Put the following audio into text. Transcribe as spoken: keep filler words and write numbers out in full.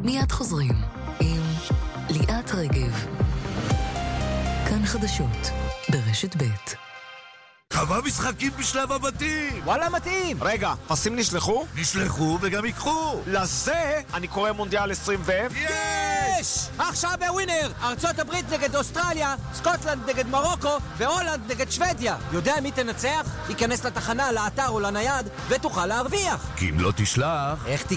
מיד חוזרים עם ליאת רגב. כאן חדשות ברשת ב'. כמה משחקים בשלב הבתים? וואלה מתאים. רגע, פסים נשלחו? נשלחו וגם יקחו. לזה אני קורא מונדיאל עשרים ו... יש! עכשיו בווינר! ארצות הברית נגד אוסטרליה, סקוטלנד נגד מרוקו והולנד נגד שוודיה. יודע מי תנצח? ייכנס לתחנה, לאתר או לנייד ותוכל להרוויח. כי אם לא תשלח... איך